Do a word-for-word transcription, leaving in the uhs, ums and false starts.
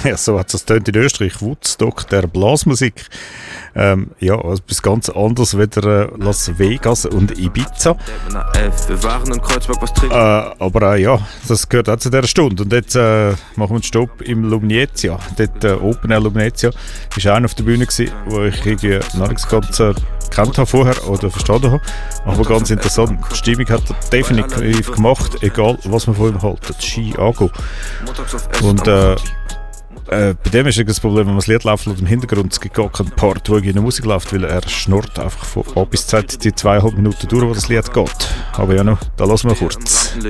ja, so hat es tönt in Österreich, Woodstock der Blasmusik. Ähm, ja, also etwas ganz anderes wie äh, Las Vegas und Ibiza. Äh, aber äh, ja, das gehört auch zu dieser Stunde. Und jetzt äh, machen wir einen Stopp im Lumnezia. Dort äh, Open Air Lumnezia war auch einer auf der Bühne, gewesen, wo ich irgendwie noch nicht ganz äh, gekannt habe vorher oder verstanden habe. Aber ganz interessant. Die Stimmung hat er definitiv gemacht, egal was man von ihm hält. Chiago. Und äh, Äh, bei dem ist das Problem, wenn man das Lied läuft und im Hintergrund, es gibt gar keinen Part, wo in der Musik läuft, weil er schnurrt einfach von A bis Z die zweieinhalb Minuten durch, wo das Lied geht. Aber ja, noch, da lassen wir kurz.